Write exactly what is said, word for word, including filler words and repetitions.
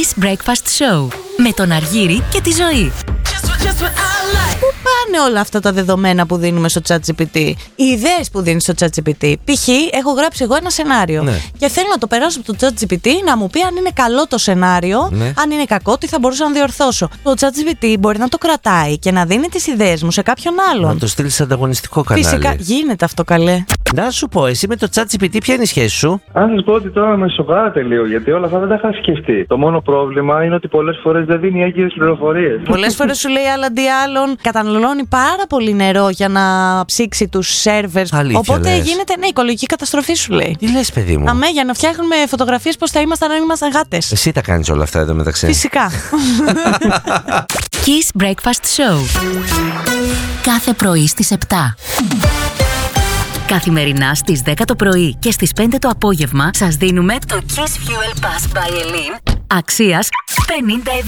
Kiss Breakfast Show με τον Αργύρη και τη Ζωή. Πού πάνε όλα αυτά τα δεδομένα που δίνουμε στο ChatGPT, οι ιδέες που δίνει στο ChatGPT? Π.χ. έχω γράψει εγώ ένα σενάριο, ναι, και θέλω να το περάσω από το ChatGPT να μου πει αν είναι καλό το σενάριο, ναι, αν είναι κακό, τι θα μπορούσα να διορθώσω. Το ChatGPT μπορεί να το κρατάει και να δίνει τις ιδέες μου σε κάποιον άλλον. Να το στείλει σε ανταγωνιστικό κανάλι. Φυσικά γίνεται αυτό, καλέ. Να σου πω, εσύ με το ChatGPT ποια είναι η σχέση σου? Αν σας πω ότι τώρα με σοκάρατε λίγο, γιατί όλα αυτά δεν τα είχα σκεφτεί. Το μόνο πρόβλημα είναι ότι πολλές φορές δεν δίνει έγκυρες πληροφορίες. Πολλές φορές σου λέει άλλα αντί άλλων, καταναλώνει πάρα πολύ νερό για να ψήξει τους σερβερς. Οπότε λες, γίνεται, ναι, οικολογική καταστροφή σου λέει. Τι λες, παιδί μου? Αμέ, για να φτιάχνουμε φωτογραφίες πώς θα ήμασταν αν ήμασταν γάτες. Εσύ τα κάνεις όλα αυτά εδώ μεταξύ? Φυσικά. Kiss Breakfast Show. Κάθε πρωί στις επτά. Καθημερινά στις δέκα το πρωί και στις πέντε το απόγευμα σας δίνουμε το Kiss Fuel Pass by Elin αξίας πενήντα ευρώ.